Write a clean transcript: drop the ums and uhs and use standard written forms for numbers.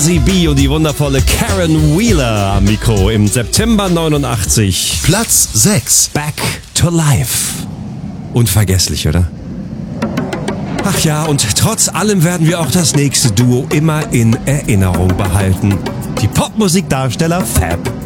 B und die wundervolle Karen Wheeler am Mikro im September 89. Platz 6. Back to Life. Unvergesslich, oder? Ach ja, und trotz allem werden wir auch das nächste Duo immer in Erinnerung behalten. Die Popmusikdarsteller Fab